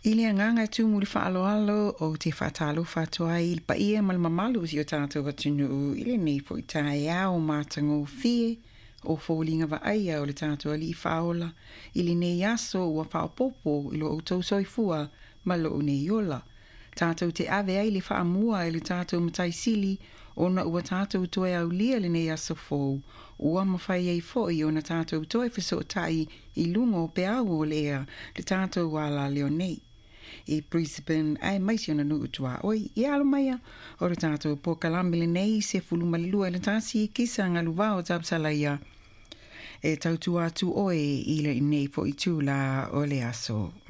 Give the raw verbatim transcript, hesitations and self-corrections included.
Ili anganga tu muli faalo alo o te fatalo fatoa il pa ia mal mamalu si o tato watunu ili nei fo itai au matango fie o fōlinga wa aia o le tato ali faola ili nei aso ua fao popo ilo o tau soifua malo o nei yola. Tato te ave ai le faa mua ili tato matai sili ona ua tato toe au lia le nei aso fōu ua mawhai ei fōi ona tato toe fiso tai i lungo pe au o lea le tato wala leo nei. I Brisbane ai maisi ona nuu tua oi i alo maia o le tātou po kalamile nei se fulu malilua le tāsi kisa ngalu vao tapsalaia e tautu atu oe i le nei po i tū la o le aso.